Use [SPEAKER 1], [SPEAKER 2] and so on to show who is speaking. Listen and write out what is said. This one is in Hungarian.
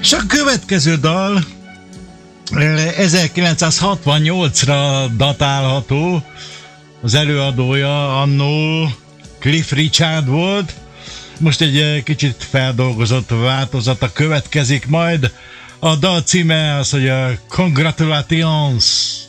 [SPEAKER 1] És a következő dal 1968-ra datálható, az előadója annó Cliff Richard volt, most egy kicsit feldolgozott változata következik majd. A dal címe az, hogy a Congratulations.